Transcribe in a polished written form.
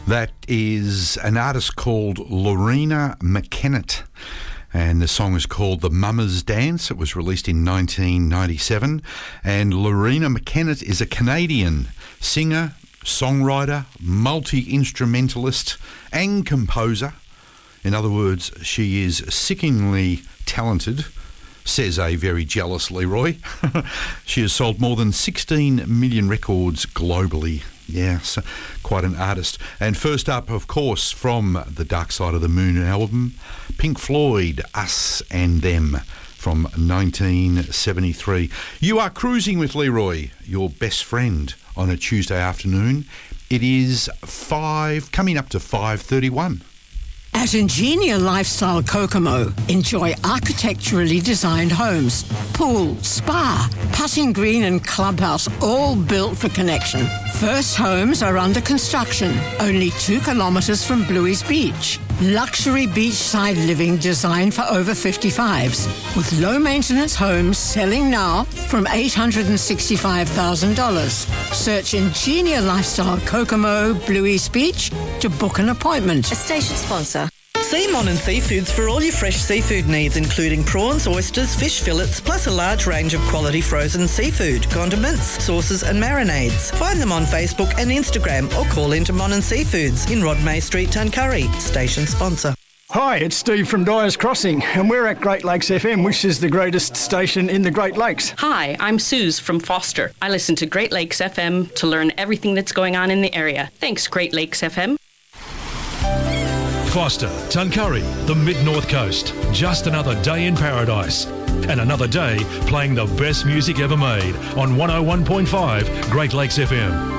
That is an artist called Lorena McKennett, and the song is called The Mama's Dance. It was released in 1997, and Lorena McKennett is a Canadian singer, songwriter, multi-instrumentalist and composer. In other words, she is sickeningly talented, says a very jealous Leroy. She has sold more than 16 million records globally. Yes, quite an artist. And first up, of course, from the Dark Side of the Moon album, Pink Floyd, Us and Them, from 1973. You are cruising with Leroy, your best friend, on a Tuesday afternoon. It is coming up to 5:31. At Ingenia Lifestyle Kokomo, enjoy architecturally designed homes, pool, spa, putting green and clubhouse, all built for connection. First homes are under construction, only 2 kilometres from Bluey's Beach. Luxury beachside living designed for over 55s, with low-maintenance homes selling now from $865,000. Search Ingenia Lifestyle Kokomo, Bluey's Beach to book an appointment. A station sponsor. See Mon and Seafoods for all your fresh seafood needs, including prawns, oysters, fish fillets, plus a large range of quality frozen seafood, condiments, sauces and marinades. Find them on Facebook and Instagram or call into Mon and Seafoods in Rodmay Street, Tuncurry. Station sponsor. Hi, it's Steve from Dyer's Crossing, and we're at Great Lakes FM, which is the greatest station in the Great Lakes. Hi, I'm Suze from Foster. I listen to Great Lakes FM to learn everything that's going on in the area. Thanks, Great Lakes FM. Foster, Tuncurry, the Mid-North Coast. Just another day in paradise. And another day playing the best music ever made on 101.5 Great Lakes FM.